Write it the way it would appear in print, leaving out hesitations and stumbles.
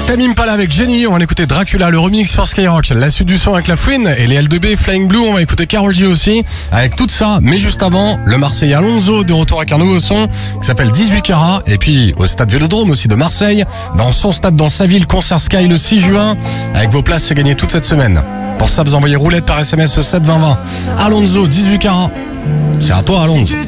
Tamim Pala avec Jenny, on va écouter Dracula, le remix sur Skyrock. La suite du son avec La Fouine et les L2B, Flying Blue, on va écouter Karol G aussi avec tout ça. Mais juste avant, le Marseillais Alonso de retour avec un nouveau son qui s'appelle 18 carats. Et puis au stade Vélodrome aussi de Marseille, dans son stade, dans sa ville, concert Sky le 6 juin. Avec vos places, c'est gagné toute cette semaine. Pour ça, vous envoyez roulette par SMS 7 20 20. Alonso, 18 carats. C'est à toi, Alonso.